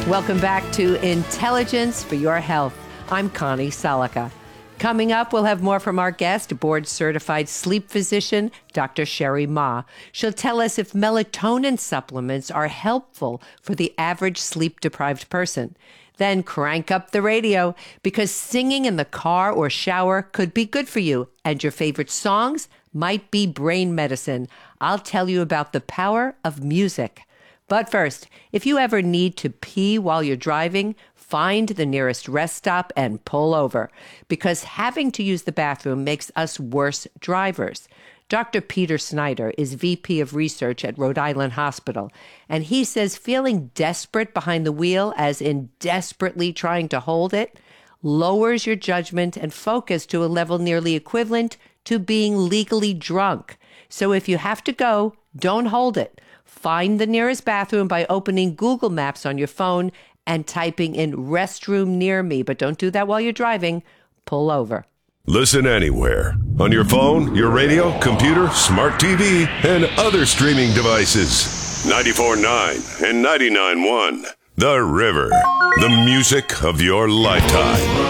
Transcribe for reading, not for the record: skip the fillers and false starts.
Welcome back to Intelligence for Your Health. I'm Connie Salika. Coming up, we'll have more from our guest, board-certified sleep physician, Dr. Sherry Ma. She'll tell us if melatonin supplements are helpful for the average sleep-deprived person. Then crank up the radio, because singing in the car or shower could be good for you, and your favorite songs might be brain medicine. I'll tell you about the power of music. But first, if you ever need to pee while you're driving, find the nearest rest stop and pull over, because having to use the bathroom makes us worse drivers. Dr. Peter Snyder is VP of Research at Rhode Island Hospital, and he says feeling desperate behind the wheel, as in desperately trying to hold it, lowers your judgment and focus to a level nearly equivalent to being legally drunk. So if you have to go, don't hold it. Find the nearest bathroom by opening Google Maps on your phone and typing in restroom near me. But don't do that while you're driving. Pull over. Listen anywhere. On your phone, your radio, computer, smart TV, and other streaming devices. 94.9 and 99.1. The River. The music of your lifetime.